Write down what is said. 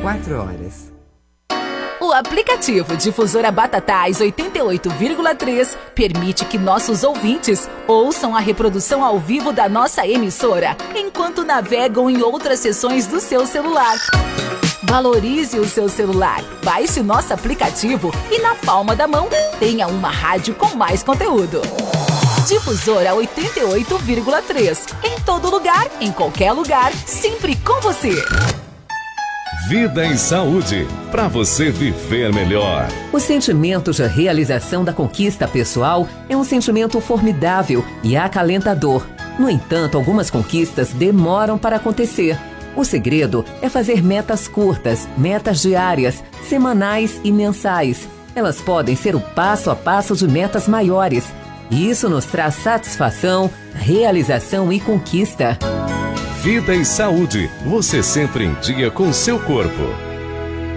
24 horas. O aplicativo Difusora Batatais 88,3 permite que nossos ouvintes ouçam a reprodução ao vivo da nossa emissora, enquanto navegam em outras seções do seu celular. Valorize o seu celular, baixe nosso aplicativo e na palma da mão tenha uma rádio com mais conteúdo. Difusora 88,3. Em todo lugar, em qualquer lugar, sempre com você. Vida em Saúde, para você viver melhor. O sentimento de realização da conquista pessoal é um sentimento formidável e acalentador. No entanto, algumas conquistas demoram para acontecer. O segredo é fazer metas curtas, metas diárias, semanais e mensais. Elas podem ser o passo a passo de metas maiores. E isso nos traz satisfação, realização e conquista. Vida e Saúde, você sempre em dia com seu corpo.